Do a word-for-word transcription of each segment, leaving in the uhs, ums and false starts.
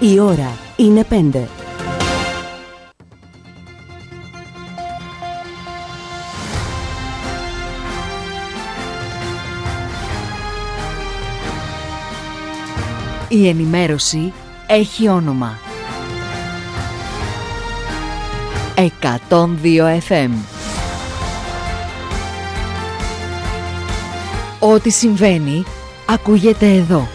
Η ώρα είναι πέντε. Η ενημέρωση έχει όνομα. εκατόν δύο εφ εμ. Ό,τι συμβαίνει, ακούγεται εδώ.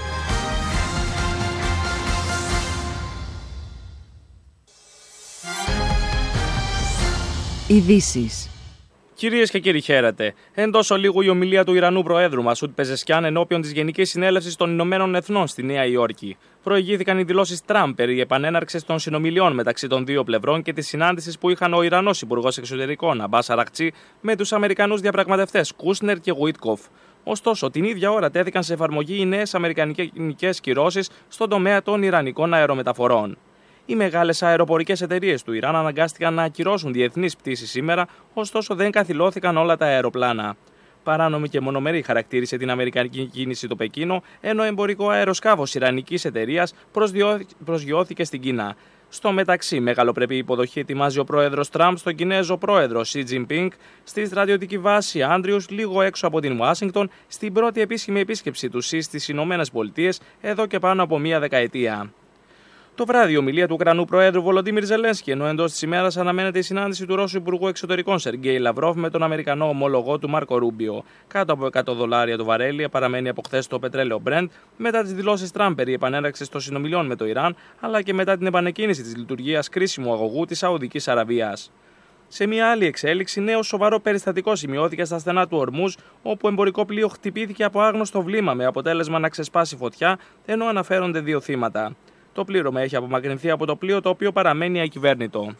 Ειδήσεις. Κυρίες και κύριοι, χαίρετε. Εντός ολίγου η ομιλία του Ιρανού Προέδρου Μασούντ Πεζεσκιάν ενώπιον της Γενικής Συνέλευσης των Ηνωμένων Εθνών στη Νέα Υόρκη. Προηγήθηκαν οι δηλώσεις Τραμπ περί επανέναρξης των συνομιλιών μεταξύ των δύο πλευρών και της συνάντησης που είχαν ο Ιρανός Υπουργός Εξωτερικών Αμπάς Αρακτσί με τους Αμερικανούς διαπραγματευτές Κούσνερ και Γουίτκοφ. Ωστόσο, την ίδια ώρα τέθηκαν σε εφαρμογή οι νέες αμερικανικές κυρώσεις στον τομέα των ιρανικών αερομεταφορών. Οι μεγάλες αεροπορικές εταιρείες του Ιράν αναγκάστηκαν να ακυρώσουν διεθνείς πτήσεις σήμερα, ωστόσο δεν καθυλώθηκαν όλα τα αεροπλάνα. Παράνομη και μονομερή χαρακτήρισε την αμερικανική κίνηση το Πεκίνο, ενώ εμπορικό αεροσκάφος ιρανικής εταιρείας προσγειώθηκε στην Κίνα. Στο μεταξύ, μεγαλοπρεπή υποδοχή ετοιμάζει ο πρόεδρος Τραμπ στον Κινέζο πρόεδρο Σι Τζινπίνγκ στη στρατιωτική βάση Άντριους, λίγο έξω από την Ουάσιγκτον, στην πρώτη επίσημη επίσκεψη του Σι στις Ηνωμένες Πολιτείες εδώ και πάνω από μία δεκαετία. Το βράδυ, η ομιλία του Ουκρανού Προέδρου Βολοντίμιρ Ζελένσκι, ενώ εντός της ημέρας αναμένεται η συνάντηση του Ρώσου Υπουργού Εξωτερικών Σεργέη Λαυρόφ με τον Αμερικανό ομόλογό του Μάρκο Ρούμπιο. Κάτω από εκατό δολάρια το βαρέλι παραμένει από χθες το πετρέλαιο Brent, μετά τις δηλώσεις Τραμπ περί επανέναρξης των συνομιλιών με το Ιράν, αλλά και μετά την επανεκκίνηση της λειτουργίας κρίσιμου αγωγού της Σαουδικής Αραβίας. Σε μια άλλη εξέλιξη, νέο σοβαρό περιστατικό σημειώθηκε στα στενά του Ορμούζ, όπου εμπορικό πλοίο χτυπήθηκε από άγνωστο βλήμα με αποτέλεσμα να ξεσπάσει φωτιά, ενώ αναφέρονται δύο θύματα. Το πλήρωμα έχει απομακρυνθεί από το πλοίο, το οποίο παραμένει ακυβέρνητο.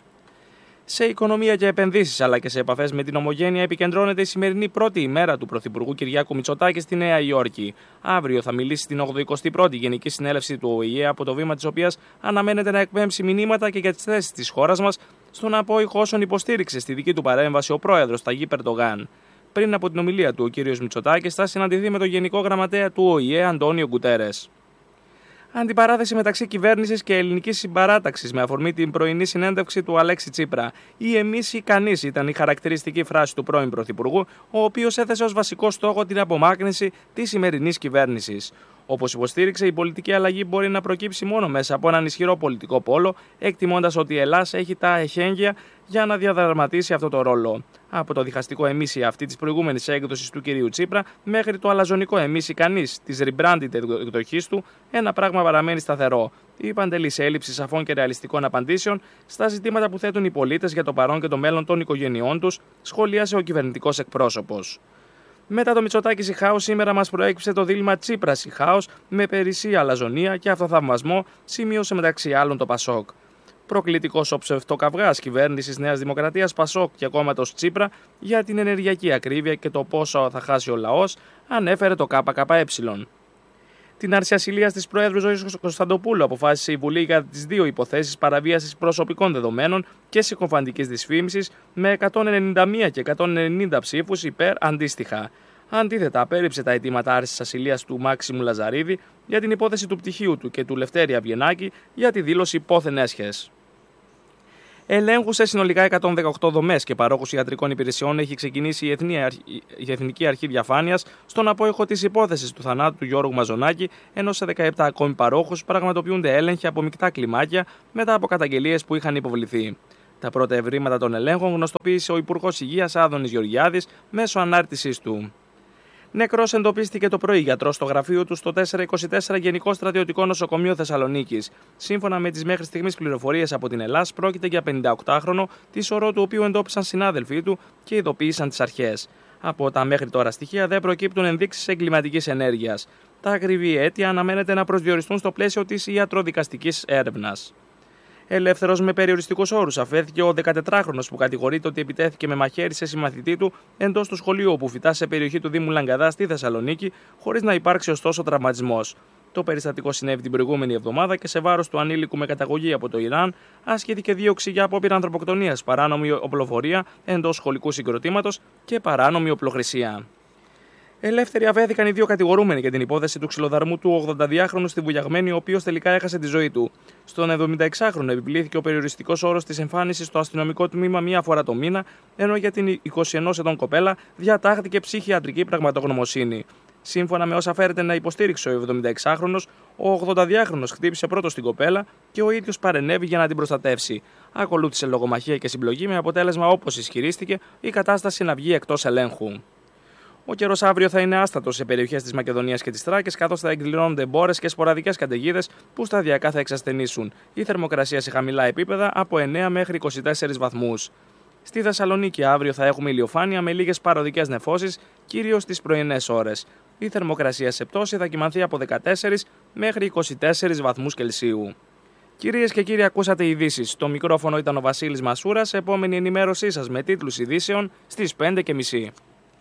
Σε οικονομία και επενδύσεις αλλά και σε επαφές με την ομογένεια επικεντρώνεται η σημερινή πρώτη ημέρα του Πρωθυπουργού Κυριάκου Μητσοτάκη στη Νέα Υόρκη. Αύριο θα μιλήσει στην ογδοηκοστή πρώτη Γενική Συνέλευση του Ο Η Ε, από το βήμα της οποίας αναμένεται να εκπέμψει μηνύματα και για τις θέσεις της χώρας μας στον απόϊχο όσων υποστήριξε στη δική του παρέμβαση ο πρόεδρος Ταγίπ Ερντογάν. Πριν από την ομιλία του, ο κ. Μητσοτάκης θα συναντηθεί με τον Γενικό Γραμματέα του Ο Η Ε, Αντώνιο Γκουτέρες. Αντιπαράθεση μεταξύ κυβέρνησης και ελληνικής συμπαράταξης με αφορμή την πρωινή συνέντευξη του Αλέξη Τσίπρα. Η εμείς ή κανείς ήταν η χαρακτηριστική φράση του πρώην Πρωθυπουργού, ο οποίος έθεσε ως βασικό στόχο την απομάκρυνση της σημερινής κυβέρνησης. Όπως υποστήριξε, η πολιτική αλλαγή μπορεί να προκύψει μόνο μέσα από έναν ισχυρό πολιτικό πόλο, εκτιμώντας ότι η Ελλάδα έχει τα εχέγγυα για να διαδραματίσει αυτό το ρόλο. Από το διχαστικό εμείς αυτή της προηγούμενης έκδοσης του κυρίου Τσίπρα μέχρι το αλαζονικό εμείς κανείς της rebranded εκδοχής του, ένα πράγμα παραμένει σταθερό. Η παντελής έλλειψη σαφών και ρεαλιστικών απαντήσεων στα ζητήματα που θέτουν οι πολίτες για το παρόν και το μέλλον των οικογενειών τους, σχολίασε ο κυβερνητικός εκπρόσωπος. Μετά το Μητσοτάκη Σιχάου, σήμερα μας προέκυψε το δίλημμα Τσίπρα Σιχάους με περισσία αλαζονία και αυτοθαυμασμό, σημείωσε μεταξύ άλλων το Πασόκ. Προκλητικός ο ψευτοκαυγάς κυβέρνησης Νέας Δημοκρατίας, Πασόκ και κόμματος Τσίπρα για την ενεργειακή ακρίβεια και το πόσο θα χάσει ο λαός, ανέφερε το ΚΚΕ. Την άρση ασυλίας της Προέδρου Ζωής Κωνσταντοπούλου αποφάσισε η Βουλή για τις δύο υποθέσεις παραβίασης προσωπικών δεδομένων και συκοφαντικής δυσφήμισης με εκατόν ενενήντα μία και εκατόν ενενήντα ψήφους υπέρ αντίστοιχα. Αντίθετα, απέρριψε τα αιτήματα άρσης ασυλίας του Μάξιμου Λαζαρίδη για την υπόθεση του πτυχίου του και του Λευτέρη Αβγενάκη για τη δήλωση υπόθεν έσχες. Ελέγχου σε συνολικά εκατόν δεκαοκτώ δομές και παρόχους ιατρικών υπηρεσιών έχει ξεκινήσει η, Εθνή, η Εθνική Αρχή Διαφάνειας στον απόϊχο της υπόθεσης του θανάτου του Γιώργου Μαζονάκη, ενώ σε δεκαεπτά ακόμη παρόχους πραγματοποιούνται έλεγχοι από μεικτά κλιμάκια μετά από καταγγελίες που είχαν υποβληθεί. Τα πρώτα ευρήματα των ελέγχων γνωστοποίησε ο Υπουργός Υγείας Άδωνης Γεωργιάδης μέσω ανάρτησής του. Νεκρός εντοπίστηκε το πρωί γιατρός στο γραφείο του στο τετρακόσια είκοσι τέσσερα Γενικό Στρατιωτικό Νοσοκομείο Θεσσαλονίκης. Σύμφωνα με τις μέχρι στιγμής πληροφορίες από την Ελλάδα, πρόκειται για πενηνταοκτάχρονο, τη σωρό του οποίου εντόπισαν συνάδελφοί του και ειδοποίησαν τις αρχές. Από τα μέχρι τώρα στοιχεία δεν προκύπτουν ενδείξεις εγκληματικής ενέργειας. Τα ακριβή αίτια αναμένεται να προσδιοριστούν στο πλαίσιο της ιατροδικαστικής έρευνας. Ελεύθερος με περιοριστικούς όρους αφέθηκε ο δεκατετράχρονος που κατηγορείται ότι επιτέθηκε με μαχαίρι σε συμμαθητή του εντός του σχολείου όπου φοιτά σε περιοχή του Δήμου Λαγκαδά στη Θεσσαλονίκη, χωρίς να υπάρξει ωστόσο τραυματισμός. Το περιστατικό συνέβη την προηγούμενη εβδομάδα και σε βάρος του ανήλικου με καταγωγή από το Ιράν ασκήθηκε δίωξη για απόπειρα ανθρωποκτονίας, παράνομη οπλοφορία εντός σχολικού συγκροτήματος και παράνομη οπλοχρησία. Ελεύθεροι αβέθηκαν οι δύο κατηγορούμενοι για την υπόθεση του ξυλοδαρμού του ογδονταδυάχρονου στη Βουλιαγμένη, ο οποίος τελικά έχασε τη ζωή του. Στον εβδομηνταεξάχρονο επιβλήθηκε ο περιοριστικός όρος της εμφάνισης στο αστυνομικό τμήμα μία φορά το μήνα, ενώ για την εικοσιενός ετών κοπέλα διατάχθηκε ψυχιατρική πραγματογνωμοσύνη. Σύμφωνα με όσα φέρεται να υποστήριξε ο εβδομηνταεξάχρονος, ο ογδονταδυάχρονος χτύπησε πρώτος την κοπέλα και ο ίδιος παρενέβη για να την προστατεύσει. Ακολούθησε λογομαχία και συμπλογή με αποτέλεσμα, όπως ισχυρίστηκε, η κατάσταση να βγει εκτός ελέγχου. Ο καιρός αύριο θα είναι άστατος σε περιοχές της Μακεδονίας και της Θράκης, καθώς θα εκδηλώνονται μπόρες και σποραδικές καταιγίδες που σταδιακά θα εξασθενήσουν. Η θερμοκρασία σε χαμηλά επίπεδα από εννέα μέχρι είκοσι τέσσερις βαθμούς. Στη Θεσσαλονίκη αύριο θα έχουμε ηλιοφάνεια με λίγες παροδικές νεφώσεις, κυρίως στις πρωινές ώρες. Η θερμοκρασία σε πτώση θα κυμανθεί από δεκατέσσερις μέχρι είκοσι τέσσερις βαθμούς Κελσίου. Κυρίες και κύριοι, ακούσατε ειδήσεις. Το μικρόφωνο ήταν ο Βασίλης Μασούρας. Επόμενη ενημέρωσή σας με τίτλους ειδήσεων στις πέντε και μισή.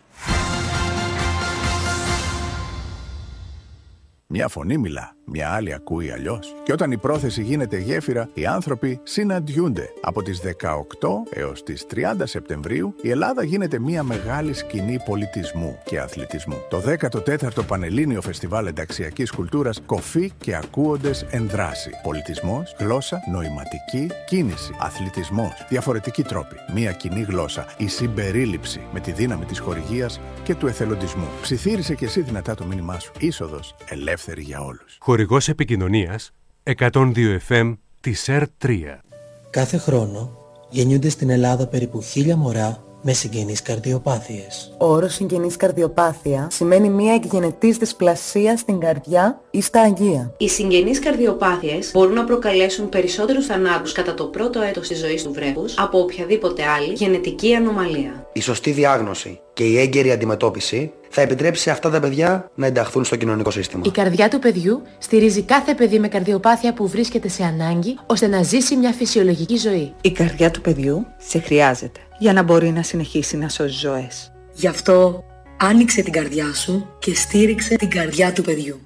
Μια φωνή μιλά, μια άλλη ακούει αλλιώς. Και όταν η πρόθεση γίνεται γέφυρα, οι άνθρωποι συναντιούνται. Από τις δεκαοκτώ έως τις τριάντα Σεπτεμβρίου, η Ελλάδα γίνεται μια μεγάλη σκηνή πολιτισμού και αθλητισμού. Το δέκατο τέταρτο Πανελλήνιο Φεστιβάλ Ενταξιακής Κουλτούρας Κοφή και Ακούοντες εν δράση. Πολιτισμός, γλώσσα, νοηματική, κίνηση, αθλητισμός, διαφορετικοί τρόποι. Μια κοινή γλώσσα, η συμπερίληψη με τη δύναμη της χορηγίας και του εθελοντισμού. Ψιθύρισε και εσύ δυνατά το μήνυμά σου. Είσοδος ελεύθερη για όλους. Χορηγός επικοινωνίας εκατόν δύο εφ εμ της ΕΡ τρία. Κάθε χρόνο γεννιούνται στην Ελλάδα περίπου χίλια μωρά με συγγενείς καρδιοπάθειες. Ο όρος συγγενής καρδιοπάθεια σημαίνει μια εκγενετής δυσπλασία στην καρδιά ή στα αγγεία. Οι συγγενείς καρδιοπάθειες μπορούν να προκαλέσουν περισσότερους θανάτους κατά το πρώτο έτος της ζωής του βρέφους από οποιαδήποτε άλλη γενετική ανομαλία. Η σωστή διάγνωση και η έγκαιρη αντιμετώπιση θα επιτρέψει σε αυτά τα παιδιά να ενταχθούν στο κοινωνικό σύστημα. Η καρδιά του παιδιού στηρίζει κάθε παιδί με καρδιοπάθεια που βρίσκεται σε ανάγκη ώστε να ζήσει μια φυσιολογική ζωή. Η καρδιά του παιδιού σε χρειάζεται για να μπορεί να συνεχίσει να σώζει ζωές. Γι' αυτό άνοιξε την καρδιά σου και στήριξε την καρδιά του παιδιού.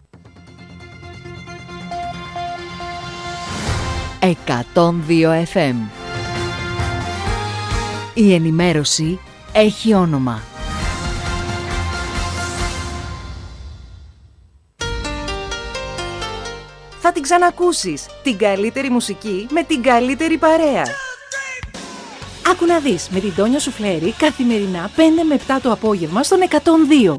εκατόν δύο εφ εμ. Η ενημέρωση έχει όνομα. Θα την ξανακούσεις. Την καλύτερη μουσική με την καλύτερη παρέα. Άκου να δεις με την Τόνια Σουφλέρη καθημερινά πέντε με επτά το απόγευμα στον εκατόν δύο.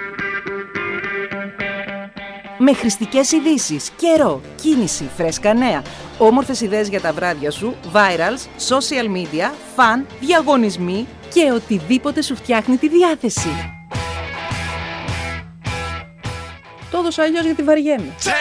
Με χρηστικές ειδήσεις, καιρό, κίνηση, φρέσκα νέα, όμορφες ιδέες για τα βράδια σου, virals, social media, fun, διαγωνισμοί και οτιδήποτε σου φτιάχνει τη διάθεση. Το έδωσα αλλιώς γιατί βαριέμαι.